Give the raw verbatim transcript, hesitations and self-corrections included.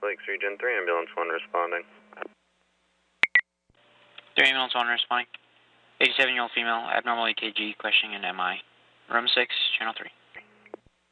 Lakes Region three, Ambulance one responding. three, Ambulance one responding. eighty-seven-year-old female, abnormal E K G, questioning an M I. Room six, Channel three.